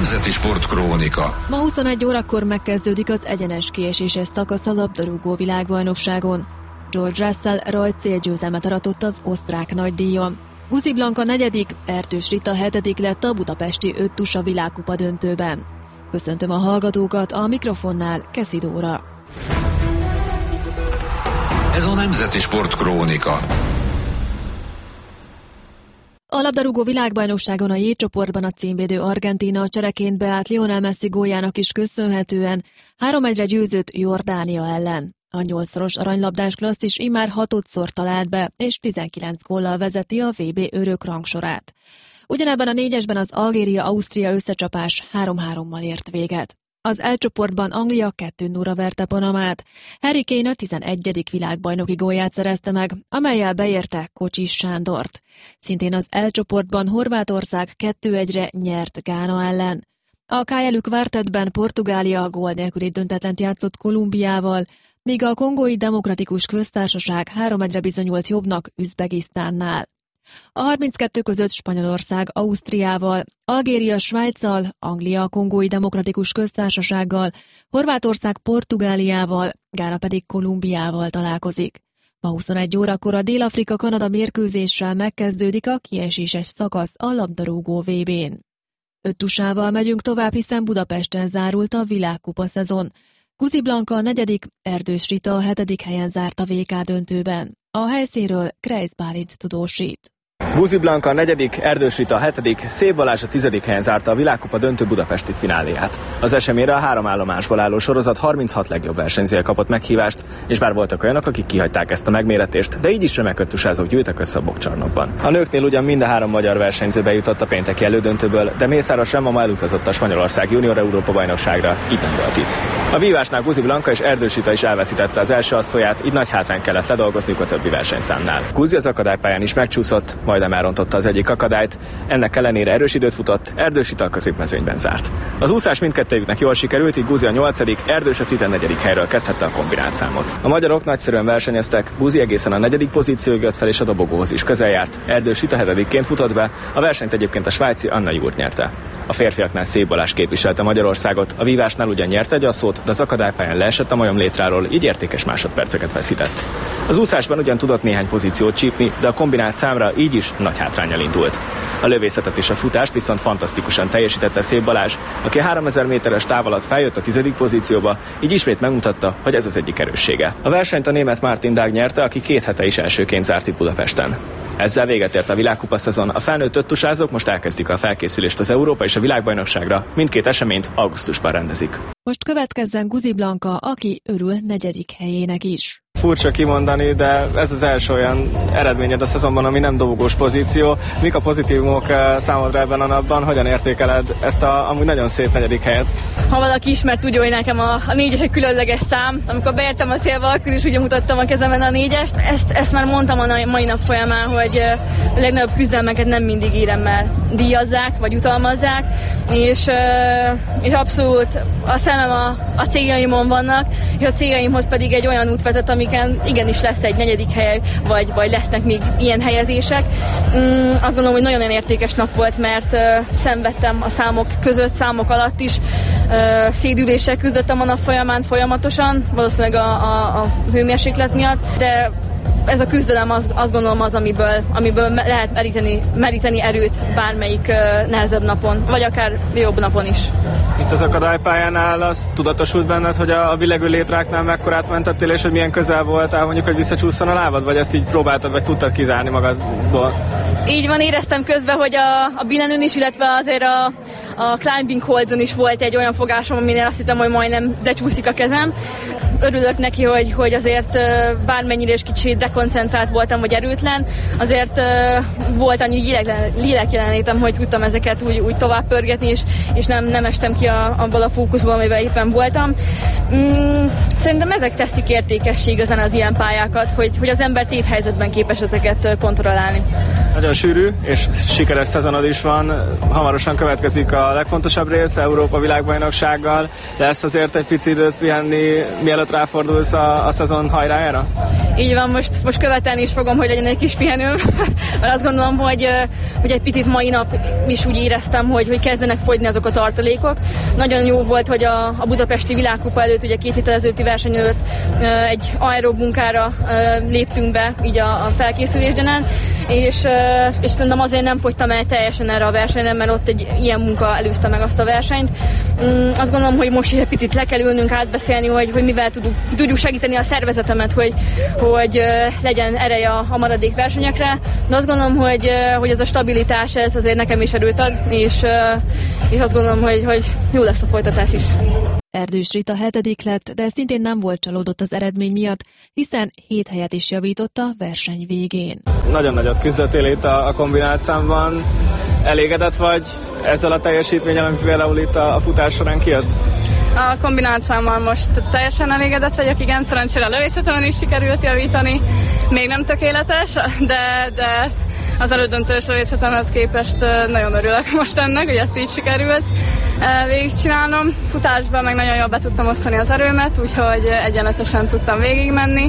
Nemzeti Sportkrónika. Ma 21 órakor megkezdődik az egyenes kieséses szakasz a labdarúgó világbajnokságon. George Russell rajtcélgyőzelmet aratott az osztrák nagydíjon. Guzi Blanka 4., Erdős Rita 7. lett a budapesti öttusa világkupa döntőben. Köszöntöm a hallgatókat, a mikrofonnál Keszi Dóra. Ez a Nemzeti Sportkrónika. A labdarúgó világbajnokságon a J-csoportban a címvédő Argentína csereként beállt Lionel Messi góljának is köszönhetően 3-1-re győzött Jordánia ellen. A 8-szoros aranylabdás klasszis immár 6-szor talált be, és 19 góllal vezeti a VB örök rangsorát. Ugyanebben a 4-esben az Algéria-Ausztria összecsapás 3-3-mal ért véget. Az L-csoportban Anglia 2-0-ra verte Panamát. Harry Kane a 11. világbajnoki gólját szerezte meg, amellyel beérte Kocsis Sándort. Szintén az L-csoportban Horvátország 2-1-re nyert Gána ellen. A KL Kvartettben Portugália gól nélküli döntetlent játszott Kolumbiával, míg a Kongói Demokratikus Köztársaság 3-1-re bizonyult jobbnak Üzbegisztánnál. A 32 között Spanyolország Ausztriával, Algéria Svájccal, Anglia a Kongói Demokratikus Köztársasággal, Horvátország Portugáliával, Gána pedig Kolumbiával találkozik. Ma 21 órakor a Dél-Afrika-Kanada mérkőzéssel megkezdődik a kieséses szakasz a labdarúgó VB-n. Öttusával megyünk tovább, hiszen Budapesten zárult a világkupa szezon. Guzi Blanka 4., Erdős Rita a 7. helyen zárt a VK döntőben. A helyszínről Kreisz Bálint tudósít. Guzi Blanka a 4., Erdős Rita a 7., Szép Balázs a 10. helyen zárta a világkupa döntő budapesti fináléját. Az eseményre a 3 állomásból álló sorozat 36 legjobb versenyzője kapott meghívást, és bár voltak olyanok, akik kihagyták ezt a megméretést, de így is remek öttusázók gyűltek össze a bokcsarnokban. A nőknél ugyan mind a 3 magyar versenyző bejutott a pénteki elődöntőből, de Mészáros Emma ma elutazott a Spanyolország junior Európa-bajnokságra, így nem volt itt. A vívásnál Guzi Blanka és Erdős Rita is elveszítette az első asszonyát, így nagy hátrány kellett ledolgozniuk a többi versenyszámnál. Guzi az akadálypályán is megcsúszott, majdnem elrontotta az egyik akadályt, ennek ellenére erős időt futott, Erdős Rita a középmezőnyben zárt. Az úszás mindkettőjüknek jól sikerült, így Guzi a 8., Erdős a 14. helyről kezdhette a kombinált számot. A magyarok nagyszerűen versenyeztek, Guzi egészen a 4. pozícióig jött fel és a dobogóhoz is közel járt, Erdős Rita 7-ként futott be, a versenyt egyébként a svájci Anna Jurt nyerte. A férfiaknál Szép Balázs képviselte Magyarországot, a vívásnál ugyan nyert egy asszót, de az akadálypályán leesett a majom létráról, így értékes másodperceket veszített. Az úszásban ugyan tudott néhány pozíciót csípni, de a kombinált számra így is nagy hátránnyal indult. A lövészetet és a futást viszont fantasztikusan teljesítette Szép Balázs, aki a 3000 méteres táv alatt feljött a 10. pozícióba, így ismét megmutatta, hogy ez az egyik erőssége. A versenyt a német Martin Dag nyerte, aki 2 hete is elsőként zárt itt Budapesten. Ezzel véget ért a világkupa szezon, a felnőtt öttusázók most elkezdik a felkészülést az Európa és a világbajnokságra, mindkét eseményt augusztusban rendezik. Most következzen Guzi Blanka, aki örül 4. helyének is. Furcsa kimondani, de ez az első olyan eredményed a szezonban, ami nem dobogós pozíció. Mik a pozitívumok számodra ebben a napban? Hogyan értékeled ezt a amúgy nagyon szép 4. helyet? Ha valaki ismert, tudja, hogy nekem a 4-es egy különleges szám. Amikor beértem a célba, akkor is ugye mutattam a kezemben a 4-est. Ezt már mondtam a mai nap folyamán, hogy a legnagyobb küzdelmeket nem mindig éremmel díjazzák, vagy utalmazzák, és abszolút a szemem a céljaimon vannak, és a céljaimhoz pedig egy olyan út vezet, amiken igenis lesz egy 4. hely, vagy lesznek még ilyen helyezések. Azt gondolom, hogy nagyon értékes nap volt, mert szenvedtem a számok között, számok alatt is. Szédüléssel küzdöttem a nap folyamán folyamatosan, valószínűleg a hőmérséklet miatt, de ez a küzdelem azt gondolom az, amiből lehet meríteni erőt bármelyik nehezebb napon, vagy akár jobb napon is. Itt az akadálypályánál az tudatosult benned, hogy a billegő létráknál mekkorát mentettél, és hogy milyen közel voltál mondjuk, hogy visszacsúszson a lábad, vagy ezt így próbáltad, vagy tudtad kizárni magadból? Így van, éreztem közben, hogy a billenőn is, illetve azért a climbing holdson is volt egy olyan fogásom, aminél azt hittem, hogy majdnem lecsúszik a kezem. Örülök neki, hogy azért bármennyire is kicsit dekoncentrált voltam, vagy erőtlen, azért volt annyi lélekjelenlétem, hogy tudtam ezeket úgy tovább pörgetni, és nem estem ki abból a fókuszból, amivel éppen voltam. Szerintem ezek teszik értékessé igazán az ilyen pályákat, hogy az ember téthelyzetben képes ezeket kontrollálni. Nagyon sűrű és sikeres szezonod is van, hamarosan következik a legfontosabb rész, Európa világbajnoksággal, de lesz azért egy pici időt pihenni, mielőtt ráfordulsz a szezon hajrájára? Így van, most követelni is fogom, hogy legyen egy kis pihenőm, mert azt gondolom, hogy egy picit mai nap is úgy éreztem, hogy kezdenek fogyni azok a tartalékok. Nagyon jó volt, hogy a budapesti világkupa előtt, ugye 2 héttel ezelőtti verseny előtt egy aerob munkára léptünk be így a felkészülésdenen, és szerintem azért nem fogytam el teljesen erre a versenyre, mert ott egy ilyen munka előzte meg azt a versenyt. Azt gondolom, hogy most is egy picit le kell ülnünk átbeszélni, hogy mivel tudjuk segíteni a szervezetemet, hogy legyen ereje a maradék versenyekre. De azt gondolom, hogy ez a stabilitás, ez azért nekem is erőt ad, és azt gondolom, hogy jó lesz a folytatás is. Erdős Rita 7. lett, de szintén nem volt csalódott az eredmény miatt, hiszen 7 helyet is javított a verseny végén. Nagyon nagyot küzdöttél itt a kombinált számban. Elégedett vagy ezzel a teljesítménnyel, ami például itt a futás során kijött? A kombinált számmal most teljesen elégedett vagyok, igen, szerencsére a lövészetemen is sikerült javítani. Még nem tökéletes, de az elődöntős lövészetemhez képest nagyon örülök most ennek, hogy ezt így sikerült végigcsinálnom. Futásban meg nagyon jól be tudtam osztani az erőmet, úgyhogy egyenletesen tudtam végigmenni.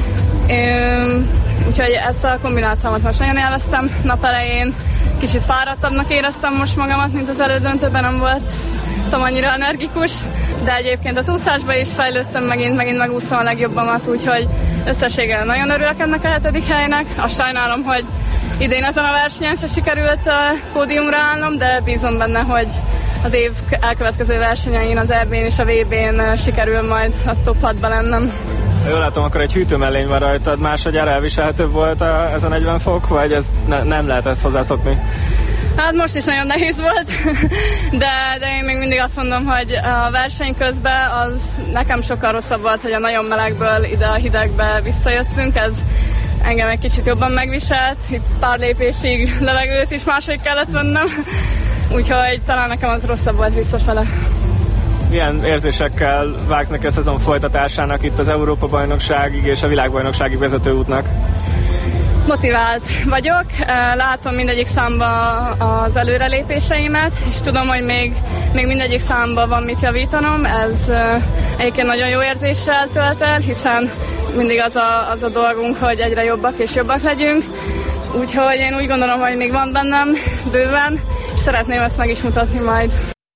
Úgyhogy ezt a kombinált számot most nagyon élveztem nap elején. Kicsit fáradtabbnak éreztem most magamat, mint az elődöntőben, nem voltam annyira energikus, de egyébként az úszásban is fejlődtem, megint megúsztam a legjobbamat, úgyhogy összességgel nagyon örülök ennek a 7. helynek. Azt sajnálom, hogy idén ezen a versenyen se sikerült a pódiumra állnom, de bízom benne, hogy az év elkövetkező versenyein, az EB-n és a VB-n sikerül majd a top 6-ba lennem. Jól látom, akkor egy hűtőmellény van rajtad, másodjára elviselhetőbb volt ez a 40 fok, vagy ez nem lehet ezt hozzászokni? Hát most is nagyon nehéz volt, de én még mindig azt mondom, hogy a verseny közben az nekem sokkal rosszabb volt, hogy a nagyon melegből ide a hidegbe visszajöttünk, ez engem egy kicsit jobban megviselt, itt pár lépésig levegőt is máshogy kellett vennem, úgyhogy talán nekem az rosszabb volt visszafele. Milyen érzésekkel vágsz neki a szezon folytatásának itt az Európa-bajnokságig és a világbajnokságig vezető útnak? Motivált vagyok, látom mindegyik számba az előrelépéseimet, és tudom, hogy még mindegyik számba van mit javítanom. Ez egyébként nagyon jó érzéssel tölt el, hiszen mindig az a dolgunk, hogy egyre jobbak és jobbak legyünk. Úgyhogy én úgy gondolom, hogy még van bennem bőven, és szeretném ezt meg is mutatni majd.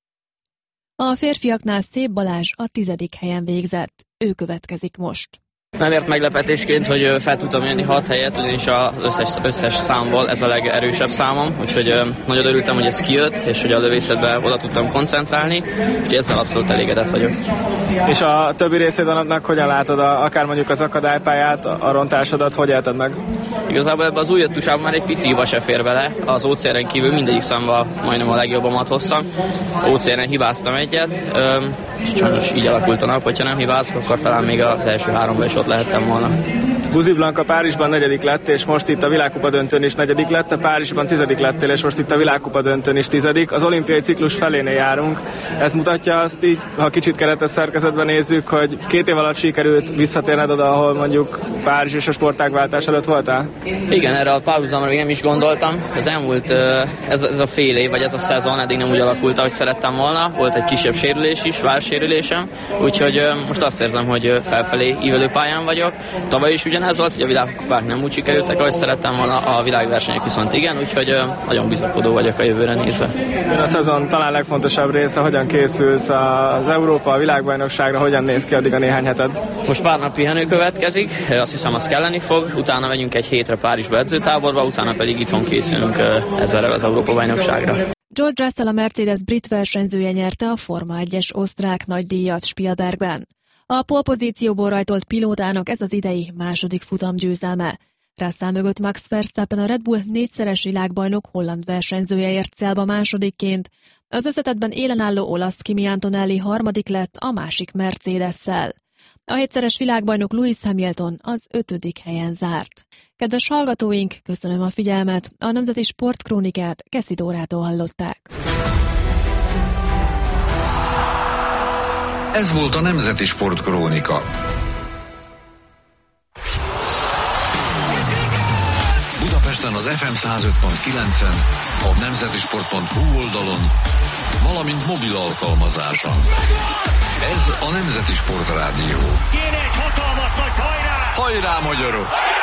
A férfiaknál Szép Balázs a 10. helyen végzett. Ő következik most. Nem ért meglepetésként, hogy fel tudtam jönni 6 helyet, ugyanis az összes számból ez a legerősebb számom, úgyhogy nagyon örültem, hogy ez kijött, és hogy a lövészetben oda tudtam koncentrálni, úgyhogy ezzel abszolút elégedett vagyok. És a többi részét annak hogyan látod, akár mondjuk az akadálypályát, a rontásodat, hogy élted meg? Igazából ebben az új öttusában már egy pici hiba se fér bele, az OCR-en kívül mindegyik számban majdnem a legjobbamat hoztam. OCR-en hibáztam egyet, sajnos így alakult a nap, hogyha nem hibázok, akkor talán még az első 3-ban is ott lehettem volna. Guzi Blanka Párizsban 4. lett, és most itt a világkupa döntőn is 4. lett, a Párizsban 10. lettél, és most itt a világkupa döntőn is 10. Az olimpiai ciklus felénél járunk. Ez mutatja azt így, ha kicsit keretes szerkezetben nézzük, hogy 2 év alatt sikerült visszatérned oda, ahol mondjuk Párizs és a sportágváltás előtt voltál? Igen, erre a párhuzamra még nem is gondoltam. Az elmúlt ez a fél év, vagy ez a szezon eddig nem úgy alakult, ahogy szerettem volna. Volt egy kisebb sérülés is, válsérülésem, úgyhogy most azt érzem, hogy felfelé ívelő pályán vagyok. Tavaly is ugyanez volt, hogy a világkupák nem úgy sikerültek, ahogy szerettem volna, a világversenyek viszont igen, úgyhogy nagyon bizakodó vagyok a jövőre nézve. Jön a szezon talán legfontosabb része, hogyan készülsz az Európa, a világbajnokságra, hogyan néz ki addig a néhány heted? Most pár nap pihenő következik, azt hiszem az kelleni fog, utána megyünk egy hétre Párizsba edzőtáborba, utána pedig itthon készülünk ezzel az Európa-bajnokságra. George Russell, a Mercedes brit versenyzője, nyerte a Forma 1-es osztrák nagydíjat Spielbergben. A polpozícióból rajtolt pilótának ez az idei második futamgyőzelme. Russell mögött Max Verstappen, a Red Bull 4-szeres világbajnok holland versenyzője ért célba másodikként. Az összetettben élenálló olasz Kimi Antonelli 3. lett a másik Mercedes-szel. A 7-szeres világbajnok Lewis Hamilton az 5. helyen zárt. Kedves hallgatóink, köszönöm a figyelmet, a Nemzeti Sportkrónikát Keszi Dórától hallották. Ez volt a Nemzeti Sportkrónika. Budapesten az FM 105.9-en, a nemzetisport.hu oldalon, valamint mobil alkalmazáson. Ez a Nemzeti Sportrádió. Kéne egy hatalmas nagy hajrá! Hajrá, magyarok!